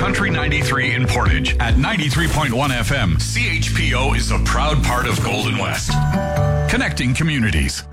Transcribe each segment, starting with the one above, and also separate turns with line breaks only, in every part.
Country 93 in Portage. At 93.1 FM, CHPO is a proud part of Golden West. Connecting communities.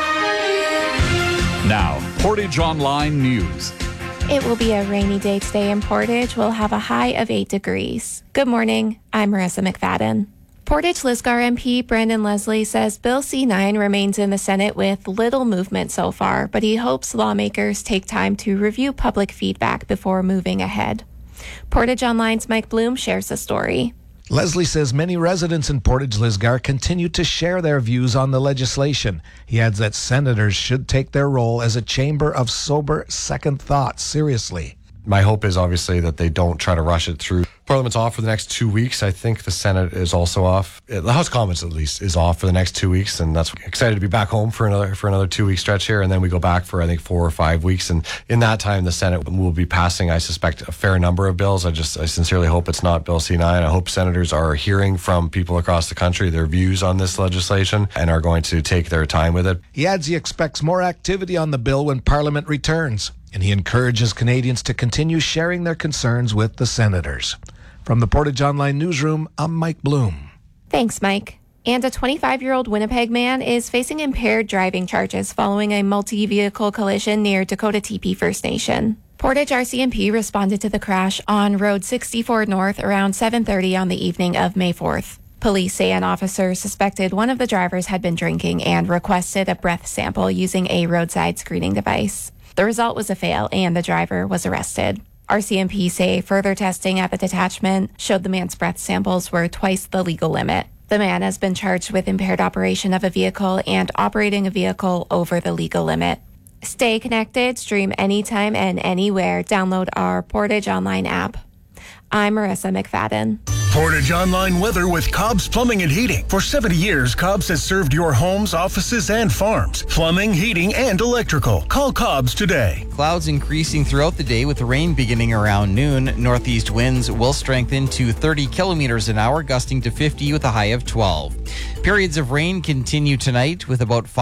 Now, Portage Online News.
It will be a rainy day today in Portage. We'll have a high of 8 degrees. Good morning. I'm Marissa McFadden. Portage Lisgar MP Brandon Leslie says Bill C-9 remains in the Senate with little movement so far, but he hopes lawmakers take time to review public feedback before moving ahead. Portage Online's Mike Bloom shares the story.
Leslie says many residents in Portage Lisgar continue to share their views on the legislation. He adds that senators should take their role as a chamber of sober second thought seriously.
My hope is obviously that they don't try to rush it through. Parliament's off for the next 2 weeks. I think the Senate is also off. The House of Commons, at least, is off for the next 2 weeks, and that's excited to be back home for another 2 week stretch here, and then we go back for I think 4 or 5 weeks. And in that time, the Senate will be passing, I suspect, a fair number of bills. I sincerely hope it's not Bill C-9. I hope senators are hearing from people across the country their views on this legislation and are going to take their time with it.
He adds he expects more activity on the bill when Parliament returns, and he encourages Canadians to continue sharing their concerns with the senators. From the Portage Online Newsroom, I'm Mike Bloom.
Thanks, Mike. And a 25-year-old Winnipeg man is facing impaired driving charges following a multi-vehicle collision near Dakota Teepee First Nation. Portage RCMP responded to the crash on Road 64 North around 7:30 on the evening of May 4th. Police say an officer suspected one of the drivers had been drinking and requested a breath sample using a roadside screening device. The result was a fail, and the driver was arrested. RCMP say further testing at the detachment showed the man's breath samples were twice the legal limit. The man has been charged with impaired operation of a vehicle and operating a vehicle over the legal limit. Stay connected, stream anytime and anywhere. Download our Portage Online app. I'm Marissa McFadden.
Portage Online weather with Cobb's Plumbing and Heating. For 70 years, Cobb's has served your homes, offices, and farms. Plumbing, heating, and electrical. Call Cobb's today.
Clouds increasing throughout the day with rain beginning around noon. Northeast winds will strengthen to 30 kilometers an hour, gusting to 50 with a high of 12. Periods of rain continue tonight with about